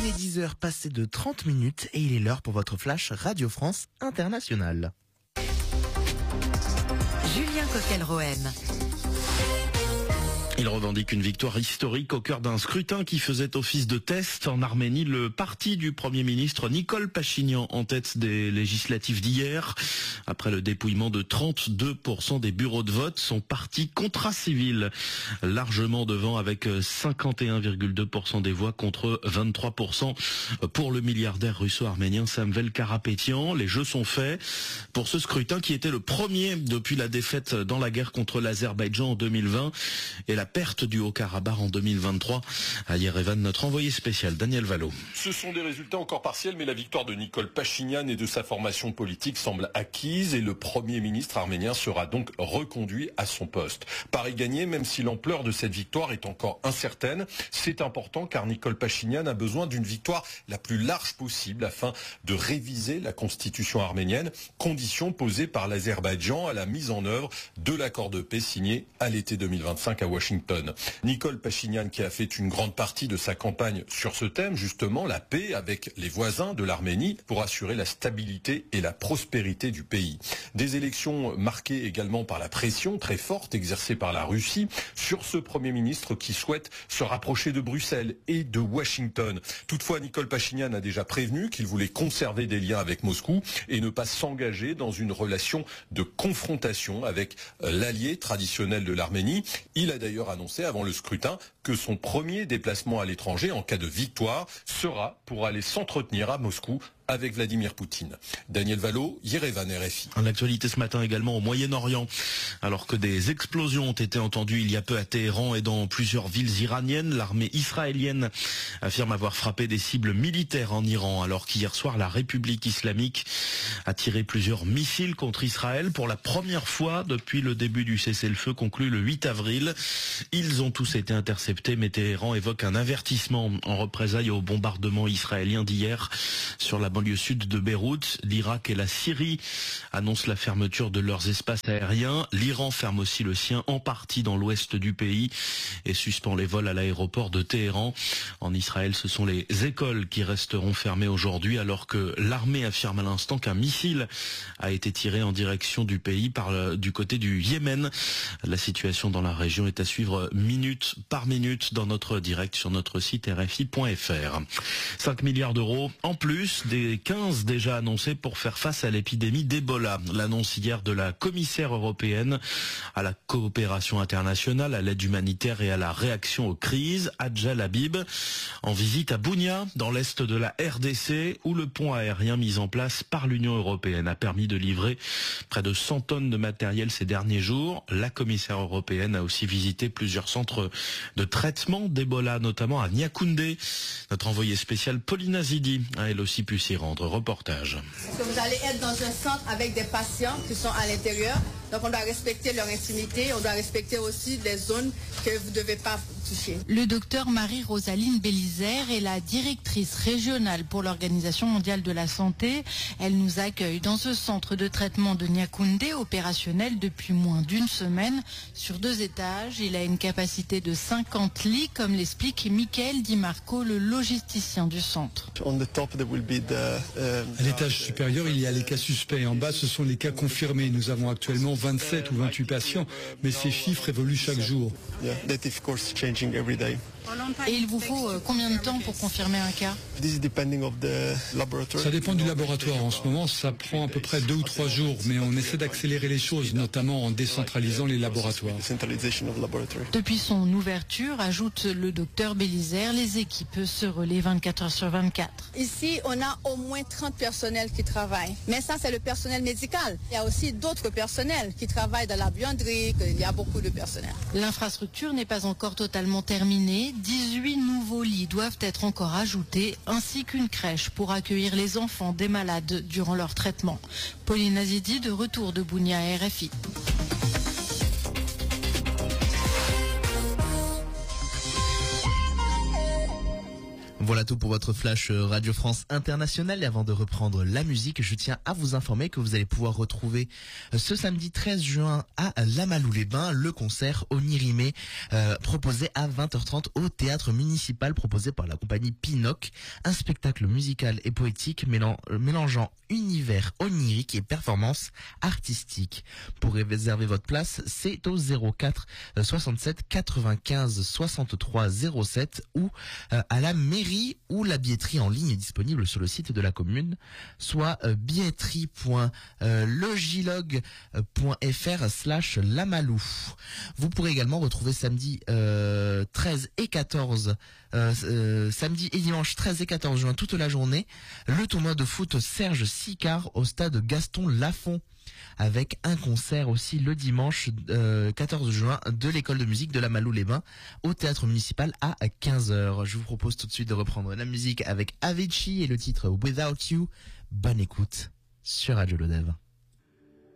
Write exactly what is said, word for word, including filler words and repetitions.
est dix heures passées de trente minutes et il est l'heure pour votre flash Radio France Internationale. Julien Coquel-Rohem. Il revendique une victoire historique au cœur d'un scrutin qui faisait office de test en Arménie. Le parti du Premier ministre Nicole Pachinian en tête des législatives d'hier. Après le dépouillement de trente-deux pour cent des bureaux de vote, son parti Contrat Civil largement devant avec cinquante et un virgule deux pour cent des voix contre vingt-trois pour cent pour le milliardaire russo-arménien Samvel Karapetyan. Les jeux sont faits pour ce scrutin qui était le premier depuis la défaite dans la guerre contre l'Azerbaïdjan en deux mille vingt et la perte du Haut-Karabakh en deux mille vingt-trois. À Yerevan, notre envoyé spécial, Daniel Valo. Ce sont des résultats encore partiels, mais la victoire de Nicole Pachinian et de sa formation politique semble acquise et le Premier ministre arménien sera donc reconduit à son poste. Paris gagné, même si l'ampleur de cette victoire est encore incertaine. C'est important car Nicole Pachinian a besoin d'une victoire la plus large possible afin de réviser la constitution arménienne, condition posée par l'Azerbaïdjan à la mise en œuvre de l'accord de paix signé à l'été deux mille vingt-cinq à Washington. Nicole Pachinian qui a fait une grande partie de sa campagne sur ce thème, justement la paix avec les voisins de l'Arménie pour assurer la stabilité et la prospérité du pays. Des élections marquées également par la pression très forte exercée par la Russie sur ce Premier ministre qui souhaite se rapprocher de Bruxelles et de Washington. Toutefois, Nicole Pachinian a déjà prévenu qu'il voulait conserver des liens avec Moscou et ne pas s'engager dans une relation de confrontation avec l'allié traditionnel de l'Arménie. Il a d'ailleurs annoncé avant le scrutin que son premier déplacement à l'étranger en cas de victoire sera pour aller s'entretenir à Moscou avec Vladimir Poutine. Daniel Valo, Yerevan, R F I. En actualité ce matin également au Moyen-Orient, alors que des explosions ont été entendues il y a peu à Téhéran et dans plusieurs villes iraniennes, l'armée israélienne affirme avoir frappé des cibles militaires en Iran, alors qu'hier soir la République islamique a tiré plusieurs missiles contre Israël pour la première fois depuis le début du cessez-le-feu conclu le huit avril. Ils ont tous été interceptés, mais Téhéran évoque un avertissement en représailles au bombardement israélien d'hier sur la banlieue sud de Beyrouth. L'Irak et la Syrie annoncent la fermeture de leurs espaces aériens. L'Iran ferme aussi le sien en partie dans l'ouest du pays et suspend les vols à l'aéroport de Téhéran. En Israël, ce sont les écoles qui resteront fermées aujourd'hui, alors que l'armée affirme à l'instant qu'un missile a été tiré en direction du pays par le, du côté du Yémen. La situation dans la région est à suivre minute par minute dans notre direct sur notre site R F I point F R. cinq milliards d'euros en plus des quinze déjà annoncés pour faire face à l'épidémie d'Ebola. L'annonce hier de la commissaire européenne à la coopération internationale, à l'aide humanitaire et à la réaction aux crises, Hadja Labib, en visite à Bounia, dans l'est de la R D C, où le pont aérien mis en place par l'Union européenne a permis de livrer près de cent tonnes de matériel ces derniers jours. La commissaire européenne a aussi visité plusieurs centres de traitement d'Ebola, notamment à Niakoundé. Notre envoyé spécial Paulina Zidi a elle aussi pu s'y rendre. Reportage. Vous allez être dans un centre avec des patients qui sont à l'intérieur, donc on doit respecter leur intimité, on doit respecter aussi des zones que vous ne devez pas toucher. Le docteur Marie-Rosaline Bélizer est la directrice régionale pour l'Organisation mondiale de la santé. Elle nous accueille dans ce centre de traitement de Niakoundé, opérationnel depuis moins d'une semaine, sur deux étages. Il a une capacité de cinquante lits, comme l'explique Michael Di Marco, le logisticien du centre. À l'étage supérieur, il y a les cas suspects. En bas, ce sont les cas confirmés. Nous avons actuellement vingt-sept ou vingt-huit patients, mais ces chiffres évoluent chaque jour. Et il vous faut euh, combien de temps pour confirmer un cas? Ça dépend du laboratoire. En ce moment, ça prend à peu près deux ou trois jours, mais on essaie d'accélérer les choses, notamment en décentralisant les laboratoires. Depuis son ouverture, ajoute le docteur Bélizer, les équipes se relaient vingt-quatre heures sur vingt-quatre. Ici, on a au moins trente personnels qui travaillent. Mais ça, c'est le personnel médical. Il y a aussi d'autres personnels qui travaillent dans la buanderie, il y a beaucoup de personnel. L'infrastructure n'est pas encore totalement terminée. dix-huit nouveaux lits doivent être encore ajoutés, ainsi qu'une crèche pour accueillir les enfants des malades durant leur traitement. Pauline Azidi, de retour de Bounia à R F I. Voilà tout pour votre flash Radio France Internationale. Et avant de reprendre la musique, je tiens à vous informer que vous allez pouvoir retrouver ce samedi treize juin à Lamalou-les-Bains le concert Onirimé euh, proposé à vingt heures trente au théâtre municipal, proposé par la compagnie Pinoc. Un spectacle musical et poétique mêlant, mélangeant univers onirique et performance artistique. Pour réserver votre place, c'est au zéro quatre soixante-sept quatre-vingt-quinze soixante-trois zéro sept ou euh, à la mairie, ou la billetterie en ligne est disponible sur le site de la commune, soit euh, billetterie point logilog point f r slash lamalou. Vous pourrez également retrouver samedi euh, treize et quatorze euh, euh, samedi et dimanche treize et quatorze juin toute la journée le tournoi de foot Serge Sicard au stade Gaston Lafont, avec un concert aussi le dimanche euh, quatorze juin de l'école de musique de Lamalou-les-Bains au théâtre municipal à quinze heures. Je vous propose tout de suite de reprendre la musique avec Avicii et le titre Without You. Bonne écoute sur Radio Lodève.